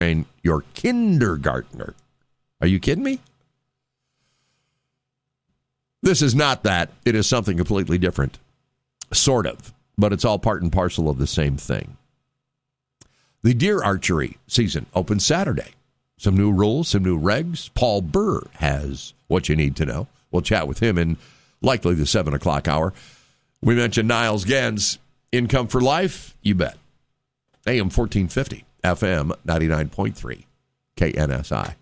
train your kindergartner. Are you kidding me? This is not that. It is something completely different. Sort of. But it's all part and parcel of the same thing. The deer archery season opens Saturday. Some new rules, some new regs. Paul Burr has what you need to know. We'll chat with him in likely the 7 o'clock hour. We mentioned Niles Gens. Income for life? You bet. AM 1450, FM 99.3, KNSI.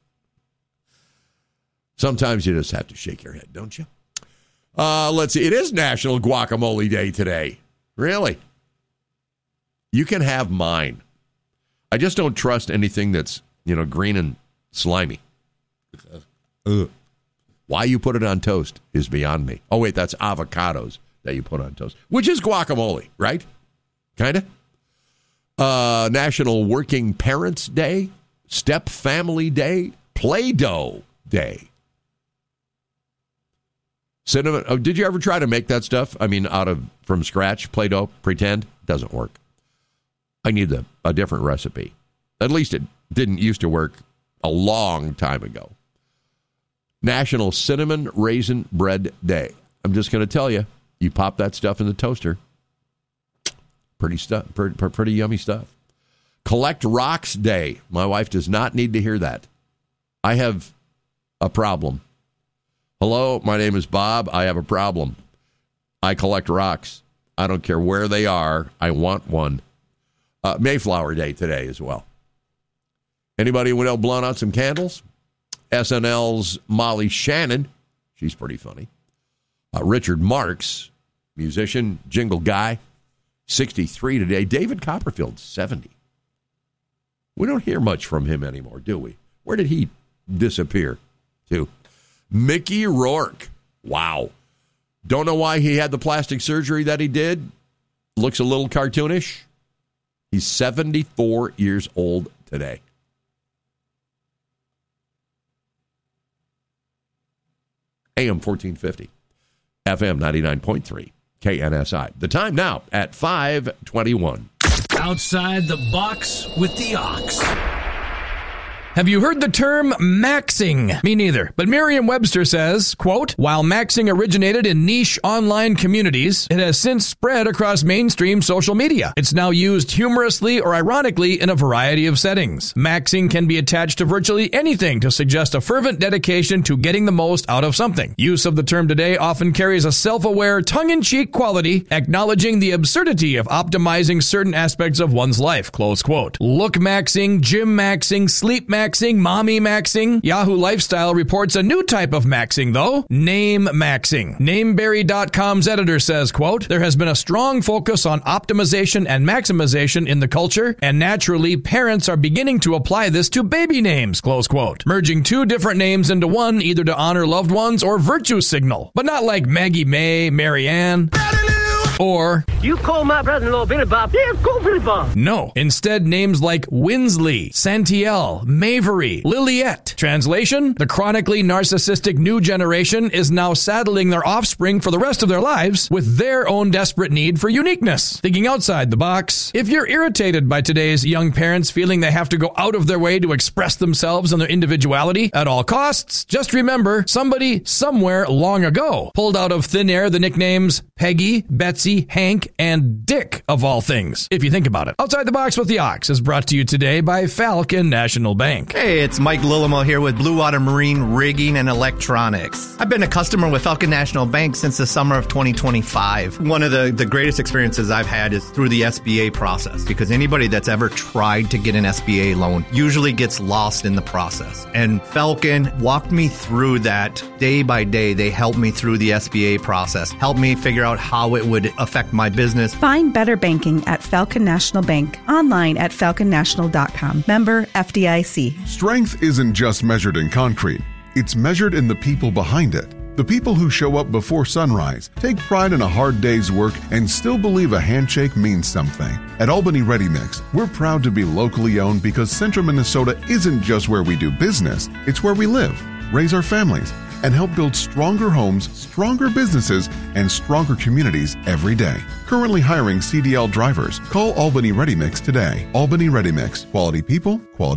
Sometimes you just have to shake your head, don't you? Let's see. It is National Guacamole Day today. Really? You can have mine. I just don't trust anything that's, green and slimy. Why you put it on toast is beyond me. Oh, wait, that's avocados that you put on toast, which is guacamole, right? Kind of. National Working Parents Day, Step Family Day, Play-Doh Day. Cinnamon. Oh, did you ever try to make that stuff? I mean, from scratch, Play-Doh, pretend? Doesn't work. I need a different recipe. At least it didn't used to work a long time ago. National Cinnamon Raisin Bread Day. I'm just going to tell you, you pop that stuff in the toaster. Pretty yummy stuff. Collect Rocks Day. My wife does not need to hear that. I have a problem. Hello, my name is Bob. I have a problem. I collect rocks. I don't care where they are. I want one. Mayflower Day today as well. Anybody blown out some candles? SNL's Molly Shannon. She's pretty funny. Richard Marx, musician, jingle guy, 63 today. David Copperfield, 70. We don't hear much from him anymore, do we? Where did he disappear to? Mickey Rourke. Wow. Don't know why he had the plastic surgery that he did. Looks a little cartoonish. He's 74 years old today. AM 1450, FM 99.3, KNSI. The time now at 5:21. Outside the box with the ox. Have you heard the term maxing? Me neither. But Merriam-Webster says, quote, while maxing originated in niche online communities, it has since spread across mainstream social media. It's now used humorously or ironically in a variety of settings. Maxing can be attached to virtually anything to suggest a fervent dedication to getting the most out of something. Use of the term today often carries a self-aware, tongue-in-cheek quality, acknowledging the absurdity of optimizing certain aspects of one's life, close quote. Look maxing, gym maxing, sleep maxing, mommy maxing. Yahoo Lifestyle reports a new type of maxing, though, name maxing. Nameberry.com's editor says, quote, there has been a strong focus on optimization and maximization in the culture, and naturally, parents are beginning to apply this to baby names, close quote. Merging two different names into one, either to honor loved ones or virtue signal, but not like Maggie May, Mary Ann, or you call my brother-in-law Billy Bob. Yeah, call Billy Bob. No. Instead, names like Winsley, Santiel, Mavery, Liliette. Translation, the chronically narcissistic new generation is now saddling their offspring for the rest of their lives with their own desperate need for uniqueness. Thinking outside the box, if you're irritated by today's young parents feeling they have to go out of their way to express themselves and their individuality at all costs, just remember somebody somewhere long ago pulled out of thin air the nicknames Peggy, Betsy, Hank, and Dick, of all things, if you think about it. Outside the Box with the Ox is brought to you today by Falcon National Bank. Hey, it's Mike Lillimo here with Blue Water Marine Rigging and Electronics. I've been a customer with Falcon National Bank since the summer of 2025. One of the greatest experiences I've had is through the SBA process, because anybody that's ever tried to get an SBA loan usually gets lost in the process. And Falcon walked me through that day by day. They helped me through the SBA process, helped me figure out how it would affect my business. Find better banking at Falcon National Bank. Online at falconnational.com. Member FDIC. Strength isn't just measured in concrete. It's measured in the people behind it. The people who show up before sunrise, take pride in a hard day's work, and still believe a handshake means something. At Albany Ready Mix, we're proud to be locally owned because Central Minnesota isn't just where we do business, it's where we live, raise our families, and help build stronger homes, stronger businesses, and stronger communities every day. Currently hiring CDL drivers. Call Albany Ready Mix today. Albany Ready Mix. Quality people, quality